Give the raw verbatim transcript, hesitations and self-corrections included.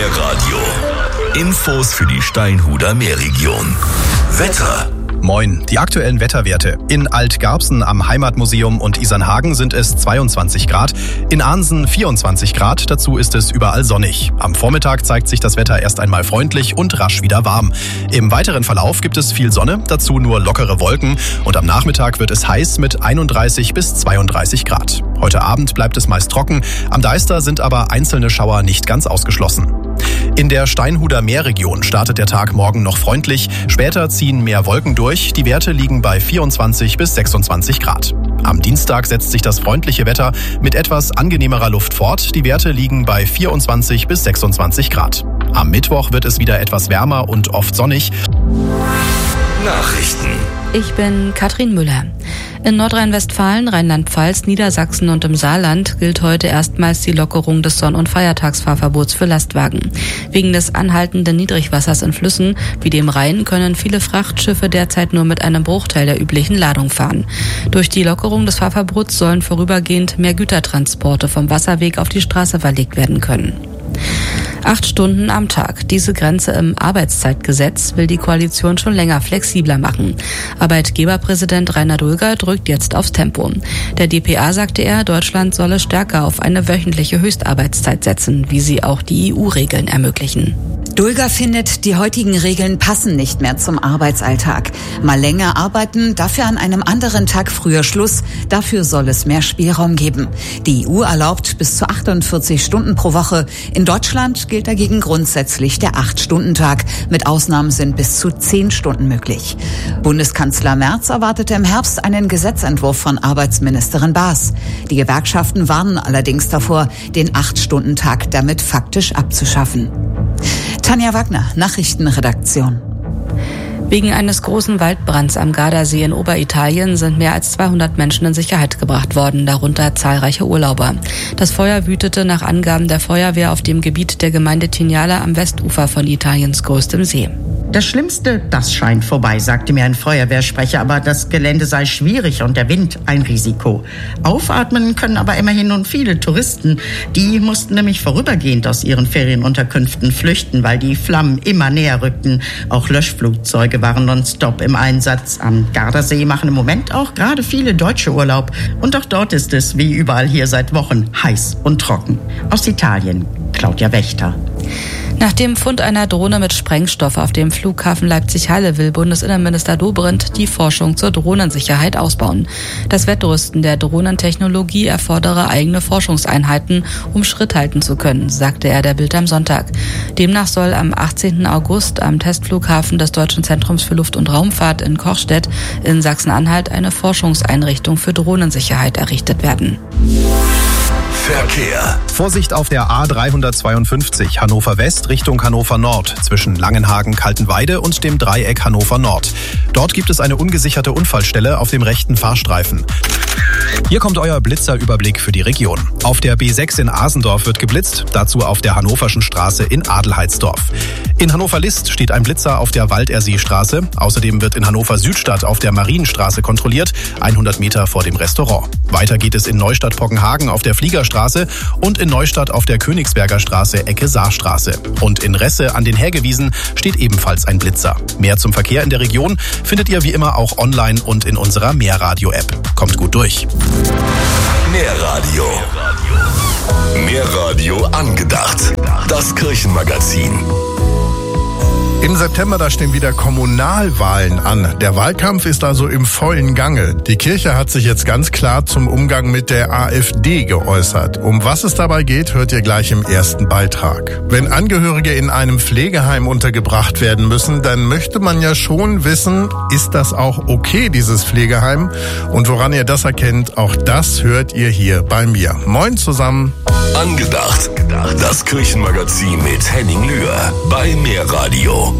Meerradio. Infos für die Steinhuder Meerregion. Wetter. Moin, die aktuellen Wetterwerte. In Altgarbsen am Heimatmuseum und Isernhagen sind es zweiundzwanzig Grad, in Ahnsen vierundzwanzig Grad, dazu ist es überall sonnig. Am Vormittag zeigt sich das Wetter erst einmal freundlich und rasch wieder warm. Im weiteren Verlauf gibt es viel Sonne, dazu nur lockere Wolken und am Nachmittag wird es heiß mit einunddreißig bis zweiunddreißig Grad. Heute Abend bleibt es meist trocken, am Deister sind aber einzelne Schauer nicht ganz ausgeschlossen. In der Steinhuder Meerregion startet der Tag morgen noch freundlich, später ziehen mehr Wolken durch, die Werte liegen bei vierundzwanzig bis sechsundzwanzig Grad. Am Dienstag setzt sich das freundliche Wetter mit etwas angenehmerer Luft fort, die Werte liegen bei vierundzwanzig bis sechsundzwanzig Grad. Am Mittwoch wird es wieder etwas wärmer und oft sonnig. Nachrichten. Ich bin Katrin Müller. In Nordrhein-Westfalen, Rheinland-Pfalz, Niedersachsen und im Saarland gilt heute erstmals die Lockerung des Sonn- und Feiertagsfahrverbots für Lastwagen. Wegen des anhaltenden Niedrigwassers in Flüssen wie dem Rhein können viele Frachtschiffe derzeit nur mit einem Bruchteil der üblichen Ladung fahren. Durch die Lockerung des Fahrverbots sollen vorübergehend mehr Gütertransporte vom Wasserweg auf die Straße verlegt werden können. Acht Stunden am Tag. Diese Grenze im Arbeitszeitgesetz will die Koalition schon länger flexibler machen. Arbeitgeberpräsident Rainer Dulger drückt jetzt aufs Tempo. Der d p a sagte er, Deutschland solle stärker auf eine wöchentliche Höchstarbeitszeit setzen, wie sie auch die E U-Regeln ermöglichen. Dulger findet, die heutigen Regeln passen nicht mehr zum Arbeitsalltag. Mal länger arbeiten, dafür an einem anderen Tag früher Schluss. Dafür soll es mehr Spielraum geben. Die E U erlaubt bis zu achtundvierzig Stunden pro Woche. In Deutschland gilt dagegen grundsätzlich der acht-Stunden-Tag. Mit Ausnahmen sind bis zu zehn Stunden möglich. Bundeskanzler Merz erwartete im Herbst einen Gesetzentwurf von Arbeitsministerin Baas. Die Gewerkschaften warnen allerdings davor, den acht-Stunden-Tag damit faktisch abzuschaffen. Tanja Wagner, Nachrichtenredaktion. Wegen eines großen Waldbrands am Gardasee in Oberitalien sind mehr als zweihundert Menschen in Sicherheit gebracht worden, darunter zahlreiche Urlauber. Das Feuer wütete nach Angaben der Feuerwehr auf dem Gebiet der Gemeinde Tignala am Westufer von Italiens größtem See. Das Schlimmste, das scheint vorbei, sagte mir ein Feuerwehrsprecher, aber das Gelände sei schwierig und der Wind ein Risiko. Aufatmen können aber immerhin nun viele Touristen. Die mussten nämlich vorübergehend aus ihren Ferienunterkünften flüchten, weil die Flammen immer näher rückten. Auch Löschflugzeuge waren nonstop im Einsatz. Am Gardasee machen im Moment auch gerade viele Deutsche Urlaub. Und auch dort ist es, wie überall hier seit Wochen, heiß und trocken. Aus Italien, Claudia Wächter. Nach dem Fund einer Drohne mit Sprengstoff auf dem Flughafen Leipzig-Halle will Bundesinnenminister Dobrindt die Forschung zur Drohnensicherheit ausbauen. Das Wettrüsten der Drohnentechnologie erfordere eigene Forschungseinheiten, um Schritt halten zu können, sagte er der Bild am Sonntag. Demnach soll am achtzehnten August am Testflughafen des Deutschen Zentrums für Luft- und Raumfahrt in Kochstedt in Sachsen-Anhalt eine Forschungseinrichtung für Drohnensicherheit errichtet werden. Verkehr. Vorsicht auf der A dreihundertzweiundfünfzig Hannover West Richtung Hannover Nord zwischen Langenhagen-Kaltenweide und dem Dreieck Hannover Nord. Dort gibt es eine ungesicherte Unfallstelle auf dem rechten Fahrstreifen. Hier kommt euer Blitzerüberblick für die Region. Auf der B sechs in Asendorf wird geblitzt, dazu auf der Hannoverschen Straße in Adelheidsdorf. In Hannover-List steht ein Blitzer auf der Walderseestraße. Außerdem wird in Hannover-Südstadt auf der Marienstraße kontrolliert, hundert Meter vor dem Restaurant. Weiter geht es in Neustadt-Poggenhagen auf der Fliegerstraße und in Neustadt auf der Königsberger Straße Ecke Saarstraße. Und in Resse an den Hägewiesen steht ebenfalls ein Blitzer. Mehr zum Verkehr in der Region findet ihr wie immer auch online und in unserer Meerradio-App. Kommt gut durch. Meerradio. Meerradio angedacht. Das Kirchenmagazin. Im September, da stehen wieder Kommunalwahlen an. Der Wahlkampf ist also im vollen Gange. Die Kirche hat sich jetzt ganz klar zum Umgang mit der AfD geäußert. Um was es dabei geht, hört ihr gleich im ersten Beitrag. Wenn Angehörige in einem Pflegeheim untergebracht werden müssen, dann möchte man ja schon wissen, ist das auch okay, dieses Pflegeheim? Und woran ihr das erkennt, auch das hört ihr hier bei mir. Moin zusammen. Angedacht. Das Kirchenmagazin mit Henning Lühr bei Meerradio.